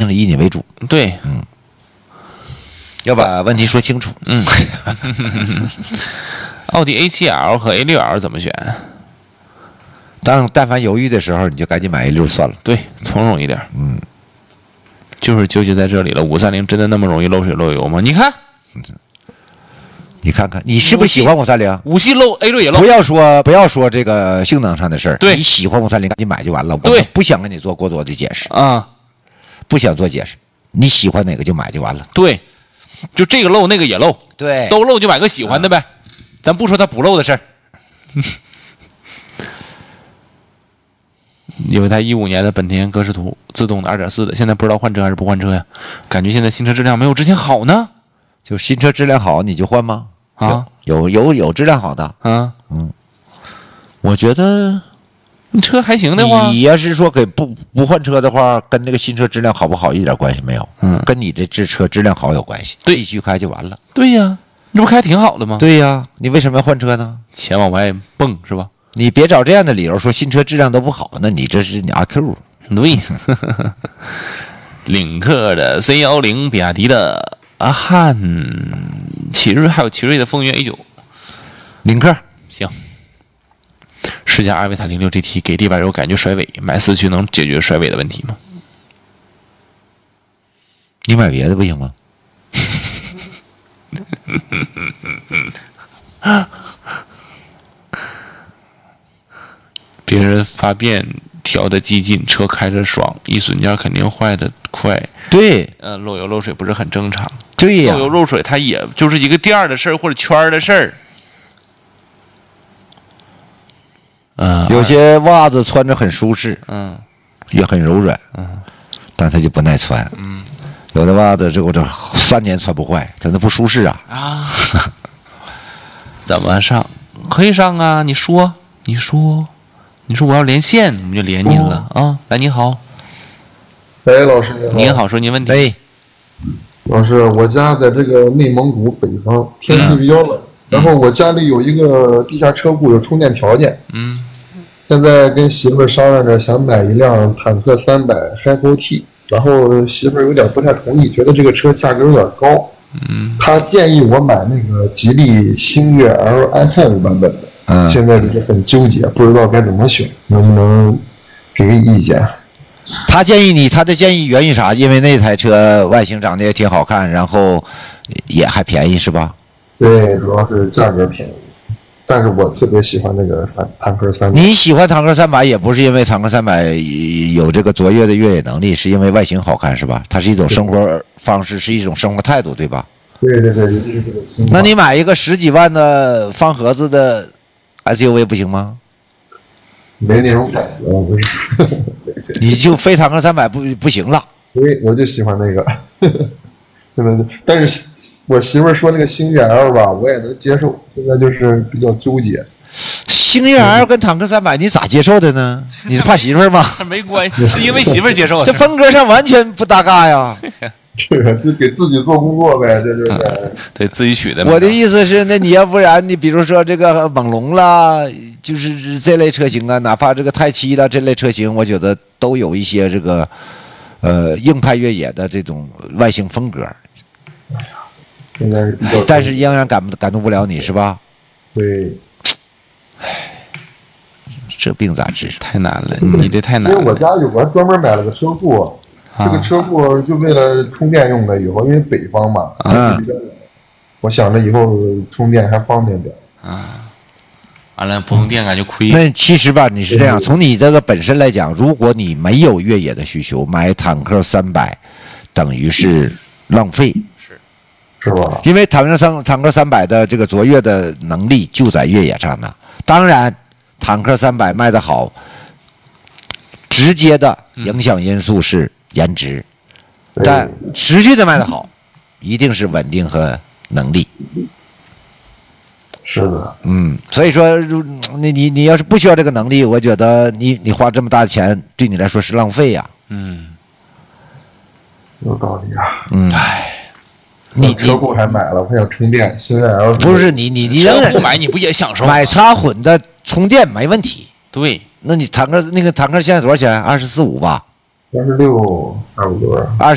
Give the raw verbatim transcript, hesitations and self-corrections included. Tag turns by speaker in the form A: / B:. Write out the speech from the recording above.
A: 是以你为主。
B: 对，
A: 嗯，要把问题说清楚。
B: 嗯。奥迪 A 七 L 和 A 六 L 怎么选？
A: 当但凡犹豫的时候，你就赶紧买 A 六算了。
B: 对，从容一点。
A: 嗯，
B: 就是纠结在这里了。五三零真的那么容易漏水漏油吗？你看，
A: 你看看，你是不是喜欢五三零？
B: 五系漏 A 六也漏。
A: 不要说不要说这个性能上的事儿，
B: 对，
A: 你喜欢五三零，赶紧买就完了。
B: 对，
A: 我不想跟你做过多的解释
B: 啊，
A: 不想做解释。你喜欢哪个就买就完了。
B: 对，就这个漏那个也漏，
A: 对，
B: 都漏就买个喜欢的呗。咱不说它不漏的事儿。有一台一五年的本田歌诗图，自动的二点四的，现在不知道换车还是不换车呀？感觉现在新车质量没有之前好呢。
A: 就新车质量好，你就换吗？
B: 啊，
A: 有有有质量好的
B: 啊，
A: 嗯，我觉得
B: 你车还行的话，
A: 你要是说给不不换车的话，跟这个新车质量好不好一点关系没有，
B: 嗯，
A: 跟你这这车质量好有关系，
B: 对，
A: 继续开就完了。
B: 对呀，这不开挺好的吗？
A: 对呀，你为什么要换车呢？
B: 钱往外蹦是吧？
A: 你别找这样的理由说新车质量都不好，那你这是你阿 Q。
B: 对，领克的 C 一零，比亚迪的阿汉，奇瑞还有奇瑞的风云 A 九，
A: 领克
B: 行。试驾阿维塔零六 G T 给地板油感觉甩尾，买四驱能解决甩尾的问题吗？
A: 你买别的不行吗？
B: 别人发变调的激进，车开着爽，一瞬间肯定坏的快。
A: 对，
B: 呃，漏油漏水不是很正常。
A: 对呀，
B: 漏油漏水它也就是一个店儿的事儿或者圈儿的事儿。嗯、呃，
A: 有些袜子穿着很舒适，
B: 嗯，
A: 也很柔软，
B: 嗯，
A: 但它就不耐穿，
B: 嗯，
A: 有的袜子这我这三年穿不坏，它那不舒适啊。
B: 啊，怎么上？可以上啊，你说，你说。你说我要连线，我们就连您了、哦、啊！来，你好，
C: 喂，老师你好。
B: 您好，说您问题。
A: 哎，
C: 老师，我家在这个内蒙古北方，天气比较冷，嗯、然后我家里有一个地下车库，有充电条件。
B: 嗯。
C: 现在跟媳妇儿商量着，想买一辆坦克三百 H F O T， 然后媳妇儿有点不太同意，觉得这个车价格有点高。
B: 嗯。
C: 她建议我买那个吉利星越 L I five 版本的。嗯，现在就是很纠结，不知道该怎么选，能不能给个意见？
A: 他建议你，他的建议源于啥？因为那台车外形长得也挺好看，然后也还便宜，是吧？
C: 对，主要是价格便宜。但是我特别喜欢那个坦坦克三百。
A: 你喜欢坦克三百，也不是因为坦克三百有这个卓越的越野能力，是因为外形好看，是吧？它是一种生活方式，是一种生活态度，对吧？
C: 对对对，尤其是这个新。
A: 那你买一个十几万的方盒子的 S U V 不行吗？
C: 没那种感觉，不是。
A: 你就非坦克三百不不行了。
C: 对，我就喜欢那个。对对对，但是我媳妇儿说那个星越 L 吧，我也能接受，现在就是比较纠结。
A: 星越 L 跟坦克三百你咋接受的呢？你是怕媳妇儿吗？
B: 没关系，是因为媳妇儿接受的。
A: 这风格上完全不搭嘎呀。
C: 是，就给自己做工作呗，这就是、嗯、
B: 对自己取的。
A: 我的意思是，那你要不然你比如说这个猛龙啦，就是这类车型啊，哪怕这个泰七啦这类车型，我觉得都有一些这个呃硬派越野的这种外形风格。
C: 现在是比较，
A: 但是仍然感感动不了你是吧？
C: 对。
A: 这病咋治？
B: 太难了，你这太难了。
C: 因为我家有个专门买了个车库。这个车库就为了充电用的，以后因为北方嘛，
A: 啊、
C: 比较冷，我想着以后充电还方便点。
B: 啊，完了不用电感觉亏。
A: 那其实吧，你是这样，从你这个本身来讲，如果你没有越野的需求，买坦克三百等于是浪费，
B: 是
C: 是吧？
A: 因为坦克三坦克三百的这个卓越的能力就在越野上呢。当然，坦克三百卖得好，直接的影响因素是颜值，嗯、但持续的卖得好，一定是稳定和能力。
C: 是的，
A: 嗯，所以说，你你你要是不需要这个能力，我觉得你你花这么大的钱，对你来说是浪费呀。
B: 嗯，
C: 有道理啊。
A: 嗯，
B: 唉，
C: 你车库还买了，我想充电，星越 L
A: 不是你你你
B: 车库买你不也享受？
A: 买插混的充电没问题。
B: 对，
A: 那你坦克那个坦克现在多少钱？二十四五吧。
C: 二十六差不多。
A: 二